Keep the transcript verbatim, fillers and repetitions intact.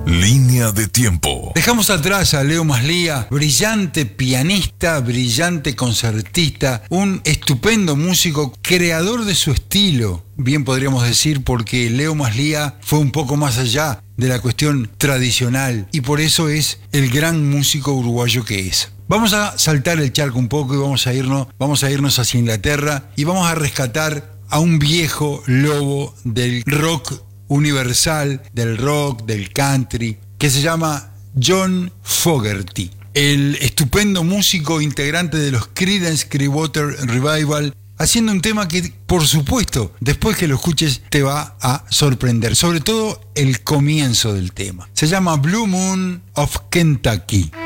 Línea de tiempo. Dejamos atrás a Leo Maslía, brillante pianista, brillante concertista, un estupendo músico, creador de su estilo, bien podríamos decir, porque Leo Maslía fue un poco más allá de la cuestión tradicional y por eso es el gran músico uruguayo que es. Vamos a saltar el charco un poco y vamos a irnos, vamos a irnos hacia Inglaterra y vamos a rescatar a un viejo lobo del rock universal, del rock, del country, que se llama John Fogerty, el estupendo músico integrante de los Creedence Clearwater Revival, haciendo un tema que, por supuesto, después que lo escuches te va a sorprender, sobre todo el comienzo del tema. Se llama Blue Moon of Kentucky.